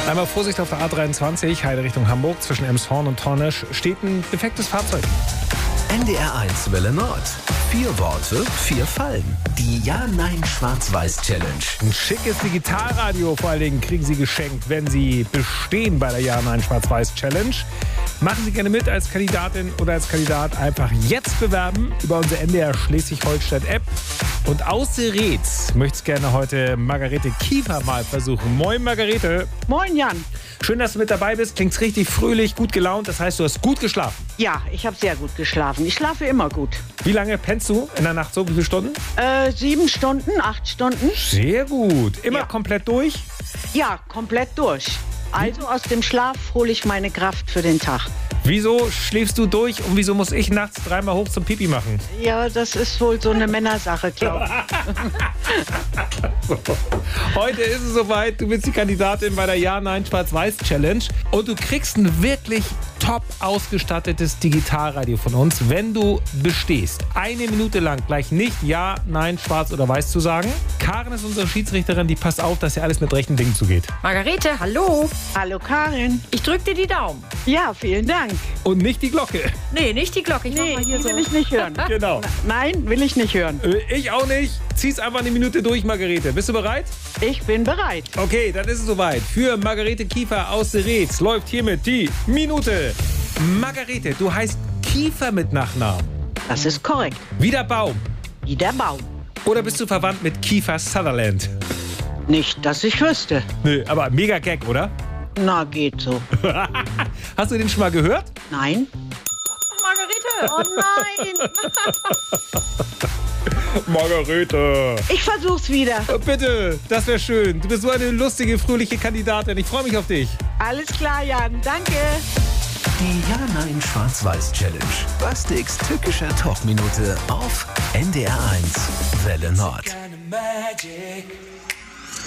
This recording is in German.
Einmal Vorsicht auf der A23, Heide Richtung Hamburg. Zwischen Elmshorn und Tornisch steht ein defektes Fahrzeug. NDR1 Welle Nord. 4 Worte, 4 Fallen. Die Ja-Nein-Schwarz-Weiß-Challenge. Ein schickes Digitalradio vor allen Dingen kriegen Sie geschenkt, wenn Sie bestehen bei der Ja-Nein-Schwarz-Weiß-Challenge. Machen Sie gerne mit als Kandidatin oder als Kandidat. Einfach jetzt bewerben über unsere NDR Schleswig-Holstein-App. Und aus Seretz möchte ich gerne heute Margarete Kiefer mal versuchen. Moin Margarete. Moin Jan. Schön, dass du mit dabei bist. Klingst richtig fröhlich, gut gelaunt. Das heißt, du hast gut geschlafen. Ja, ich habe sehr gut geschlafen. Ich schlafe immer gut. Wie lange pennst du in der Nacht so? Wie viele Stunden? 7 Stunden, 8 Stunden. Sehr gut. Immer Ja. komplett durch? Ja, komplett durch. Also aus dem Schlaf hole ich meine Kraft für den Tag. Wieso schläfst du durch und wieso muss ich nachts 3-mal hoch zum Pipi machen? Ja, das ist wohl so eine Männersache, glaube ich. Heute ist es soweit. Du bist die Kandidatin bei der Ja-Nein-Schwarz-Weiß-Challenge. Und du kriegst ein wirklich top ausgestattetes Digitalradio von uns, wenn du bestehst. 1 Minute lang gleich nicht Ja, Nein, Schwarz oder Weiß zu sagen. Karen ist unsere Schiedsrichterin, die passt auf, dass hier alles mit rechten Dingen zugeht. Margarete, hallo. Hallo Karin. Ich drück dir die Daumen. Ja, vielen Dank. Und nicht die Glocke. Nee, nicht die Glocke. Ich mach Nee, mal die hier so. will ich nicht hören. Genau. Nein, will ich nicht hören. Ich auch nicht. Zieh's einfach 1 Minute durch, Margarete. Bist du bereit? Ich bin bereit. Okay, dann ist es soweit. Für Margarete Kiefer aus Seretz läuft hiermit die Minute. Margarete, du heißt Kiefer mit Nachnamen. Das ist korrekt. Wie der Baum. Wie der Baum. Oder bist du verwandt mit Kiefer Sutherland? Nicht, dass ich wüsste. Nö, aber mega Gag, oder? Na, geht so. Hast du den schon mal gehört? Nein? Margarete. Oh nein. Margarete. Ich versuch's wieder. Bitte, das wäre schön. Du bist so eine lustige, fröhliche Kandidatin. Ich freue mich auf dich. Alles klar, Jan. Danke. Die Ja-Nein-Schwarz-Weiß-Challenge. Bastiks tückischer Talkminute auf NDR1 Welle Nord. Kind of magic.